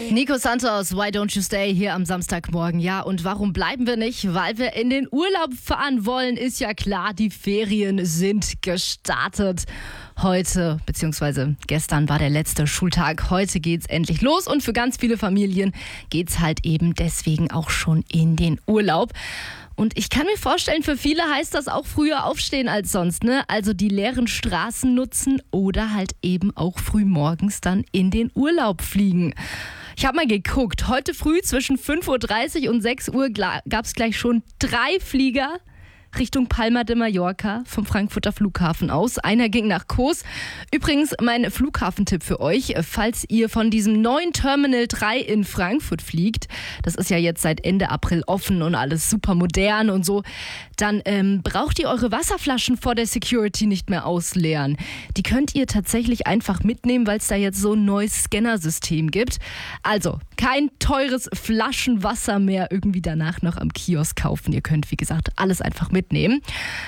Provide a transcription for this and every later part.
Nico Santos, Why Don't You Stay hier am Samstagmorgen. Ja, und warum bleiben wir nicht? Weil wir in den Urlaub fahren wollen, ist ja klar, die Ferien sind gestartet. Heute, beziehungsweise gestern war der letzte Schultag. Heute geht's endlich los und für ganz viele Familien geht's halt eben deswegen auch schon in den Urlaub. Und ich kann mir vorstellen, für viele heißt das auch früher aufstehen als sonst, ne? Also die leeren Straßen nutzen oder halt eben auch früh morgens dann in den Urlaub fliegen. Ich habe mal geguckt, heute früh zwischen 5.30 Uhr und 6 Uhr gab es gleich schon 3 Flieger Richtung Palma de Mallorca vom Frankfurter Flughafen aus. Einer ging nach Kos. Übrigens mein Flughafentipp für euch, falls ihr von diesem neuen Terminal 3 in Frankfurt fliegt, das ist ja jetzt seit Ende April offen und alles super modern und so, dann braucht ihr eure Wasserflaschen vor der Security nicht mehr ausleeren. Die könnt ihr tatsächlich einfach mitnehmen, weil es da jetzt so ein neues Scannersystem gibt. Also kein teures Flaschenwasser mehr irgendwie danach noch am Kiosk kaufen. Ihr könnt, wie gesagt, alles einfach mitnehmen.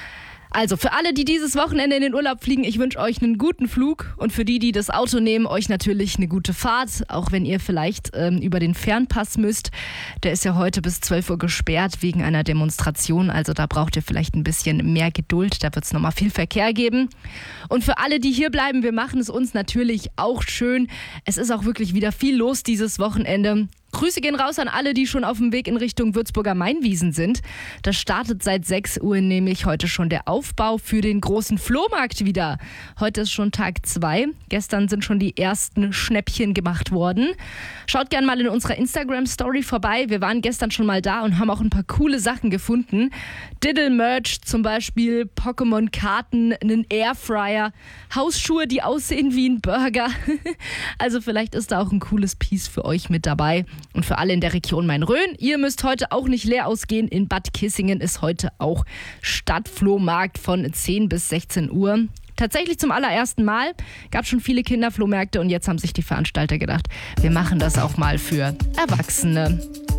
Also für alle, die dieses Wochenende in den Urlaub fliegen, ich wünsche euch einen guten Flug und für die das Auto nehmen, euch natürlich eine gute Fahrt, auch wenn ihr vielleicht über den Fernpass müsst. Der ist ja heute bis 12 Uhr gesperrt wegen einer Demonstration, also da braucht ihr vielleicht ein bisschen mehr Geduld, da wird es nochmal viel Verkehr geben. Und für alle, die hier bleiben, wir machen es uns natürlich auch schön. Es ist auch wirklich wieder viel los dieses Wochenende. Grüße gehen raus an alle, die schon auf dem Weg in Richtung Würzburger Mainwiesen sind. Das startet seit 6 Uhr nämlich heute schon der Aufbau für den großen Flohmarkt wieder. Heute ist schon Tag 2. Gestern sind schon die ersten Schnäppchen gemacht worden. Schaut gerne mal in unserer Instagram-Story vorbei. Wir waren gestern schon mal da und haben auch ein paar coole Sachen gefunden. Diddle-Merch zum Beispiel, Pokémon-Karten, einen Airfryer, Hausschuhe, die aussehen wie ein Burger. Also vielleicht ist da auch ein cooles Piece für euch mit dabei. Und für alle in der Region Main-Rhön, ihr müsst heute auch nicht leer ausgehen. In Bad Kissingen ist heute auch Stadtflohmarkt von 10 bis 16 Uhr. Tatsächlich zum allerersten Mal gab es schon viele Kinderflohmärkte und jetzt haben sich die Veranstalter gedacht, wir machen das auch mal für Erwachsene.